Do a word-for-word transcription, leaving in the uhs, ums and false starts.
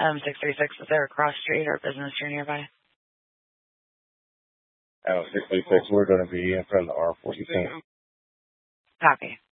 Um, six three six, is there a cross street or business here nearby? Oh, six three six, we're going to be in front of the R forty-two. Copy.